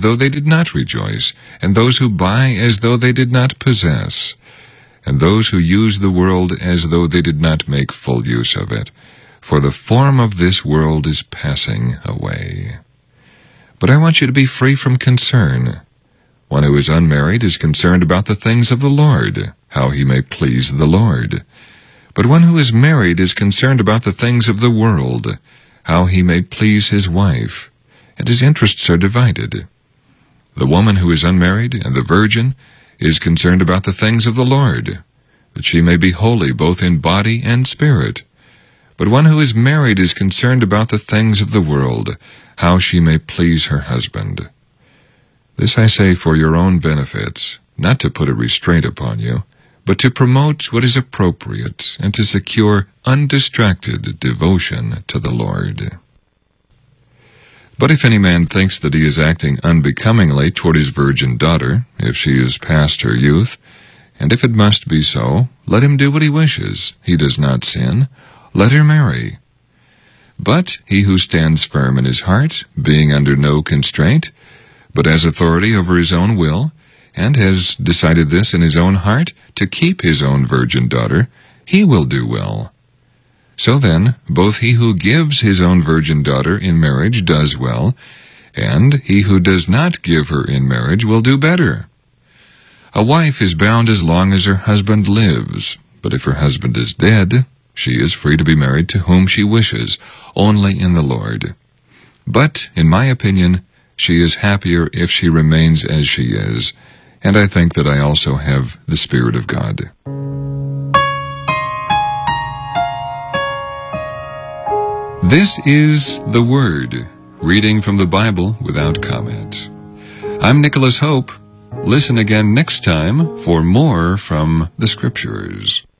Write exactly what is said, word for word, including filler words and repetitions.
though they did not rejoice, and those who buy as though they did not possess, and those who use the world as though they did not make full use of it. For the form of this world is passing away. But I want you to be free from concern. One who is unmarried is concerned about the things of the Lord, how he may please the Lord. But one who is married is concerned about the things of the world, how he may please his wife, and his interests are divided. The woman who is unmarried and the virgin is concerned about the things of the Lord, that she may be holy both in body and spirit. But one who is married is concerned about the things of the world, how she may please her husband. This I say for your own benefits, not to put a restraint upon you, but to promote what is appropriate and to secure undistracted devotion to the Lord. But if any man thinks that he is acting unbecomingly toward his virgin daughter, if she is past her youth, and if it must be so, let him do what he wishes. He does not sin. Let her marry. But he who stands firm in his heart, being under no constraint, but has authority over his own will, and has decided this in his own heart, to keep his own virgin daughter, he will do well. So then, both he who gives his own virgin daughter in marriage does well, and he who does not give her in marriage will do better. A wife is bound as long as her husband lives, but if her husband is dead, she is free to be married to whom she wishes, only in the Lord. But, in my opinion, she is happier if she remains as she is, and I think that I also have the Spirit of God. This is the Word, reading from the Bible without comment. I'm Nicholas Hope. Listen again next time for more from the Scriptures.